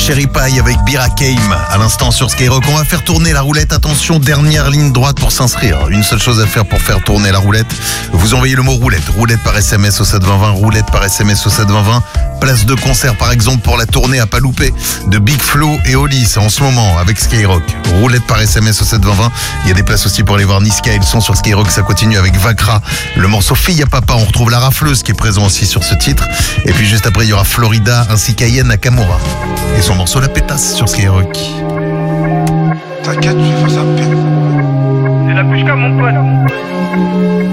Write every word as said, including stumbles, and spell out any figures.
Cherry Pie avec Bira Kame à l'instant sur Skyrock. On va faire tourner la roulette. Attention, dernière ligne droite pour s'inscrire. Une seule chose à faire pour faire tourner la roulette. Vous envoyez le mot roulette. Roulette par S M S au sept vingt vingt. Roulette par S M S au sept vingt vingt. Place de concert par exemple pour la tournée à pas louper de Big Flo et Oli en ce moment avec Skyrock. Roulette par S M S au sept vingt vingt. Il y a des places aussi pour aller voir Niska. Ils sont sur Skyrock. Ça continue avec Vakra. Le morceau Fille à Papa. On retrouve la rafleuse qui est présent aussi sur ce titre. Et puis juste après il y aura Florida ainsi qu'Ayen Nakamura. Et son morceau La Pétasse sur Skyrock. T'inquiète, je vais faire ça. C'est la pushka mon pote.